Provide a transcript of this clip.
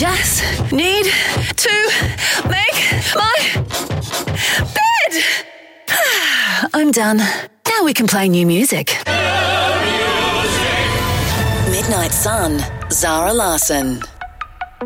just need to make my bed. I'm done. Now we can play new music. Midnight Sun, Zara Larsson.